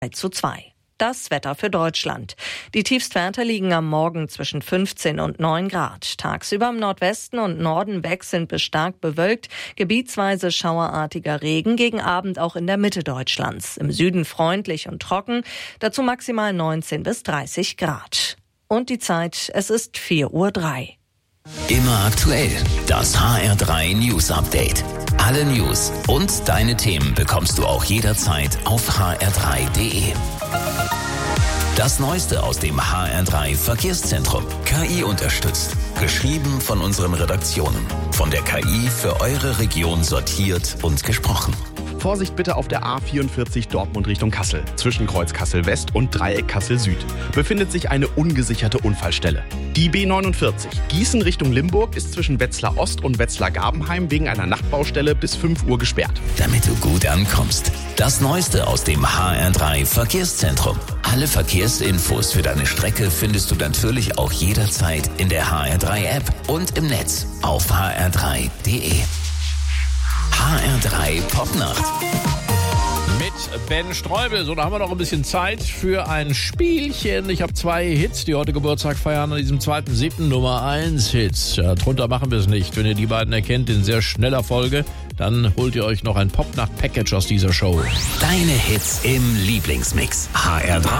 3:2. Das Wetter für Deutschland. Die Tiefstwerte liegen am Morgen zwischen 15 und 9 Grad. Tagsüber im Nordwesten und Norden wechselnd bis stark bewölkt, gebietsweise schauerartiger Regen, gegen Abend auch in der Mitte Deutschlands. Im Süden freundlich und trocken, dazu maximal 19 bis 30 Grad. Und die Zeit, es ist 4:03 Uhr. Immer aktuell, das HR3 News Update. Alle News und deine Themen bekommst du auch jederzeit auf hr3.de. Das Neueste aus dem HR3 Verkehrszentrum. KI unterstützt. Geschrieben von unseren Redaktionen. Von der KI für eure Region sortiert und gesprochen. Vorsicht bitte auf der A44 Dortmund Richtung Kassel. Zwischen Kreuz Kassel West und Dreieck Kassel Süd befindet sich eine ungesicherte Unfallstelle. Die B49 Gießen Richtung Limburg ist zwischen Wetzlar Ost und Wetzlar Gabenheim wegen einer Nachtbaustelle bis 5 Uhr gesperrt. Damit du gut ankommst. Das Neueste aus dem HR3 Verkehrszentrum. Alle Verkehrsinfos für deine Strecke findest du natürlich auch jederzeit in der HR3 App und im Netz auf hr3.de. HR3 Popnacht. Mit Ben Streubel. So, da haben wir noch ein bisschen Zeit für ein Spielchen. Ich habe 2 Hits, die heute Geburtstag feiern, an diesem 2.7. Nummer 1 Hits. Ja, drunter machen wir es nicht. Wenn ihr die beiden erkennt in sehr schneller Folge, dann holt ihr euch noch ein Popnacht-Package aus dieser Show. Deine Hits im Lieblingsmix. HR3.